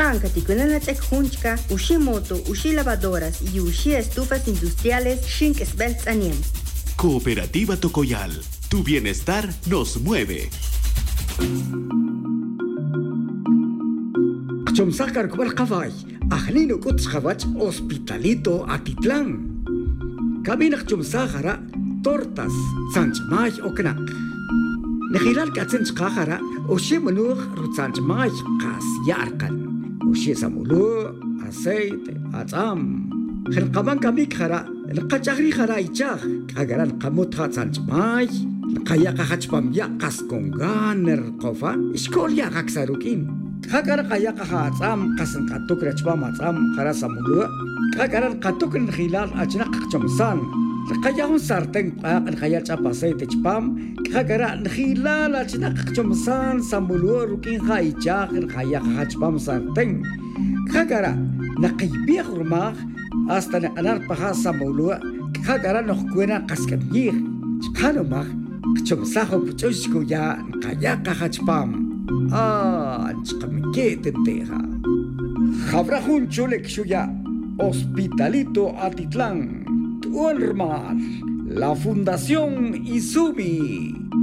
Hanka tikunanatek hunchka, ushi moto, ushi lavadoras y ushi estufas industriales shink sbelts aniem. Cooperativa Tocoyal. Tu bienestar nos mueve. Chomsakar kubal kawai. Ahnino kuts kawach Hospitalito Atitlán. Kabinak chomsakara tortas sanchmay oknak. Nehilal katsench kakara ushi manuch rutsanchmay kas yarkan. Ushi samulu, aceite, atzam. Hilqaban kamik khara, nqachagri khara ichag. Kagaran qamut sanchmay. Kaya kahachpam ya kaskongan nerqofa. Iskol ya kaksarukin. Kagaran kaya kahatzam kasan katuk rachpam atzam khara samulu. Kagaran katuk nhilal achnak chomsan. Kaya hon sarteng pak kaya chapasay techpam kagara khilal achnak chomsan samulu rukin khaicha kaya khachpam sarteng kagara naqibih rumah hasta anar paha samulu kagara nohkuena kaskanyir khanumah chomsaho puchoshku ya kaya khachpam chkamike tenteja khabrahun chulek shuya Hospitalito Atitlán. La Fundación Izumi.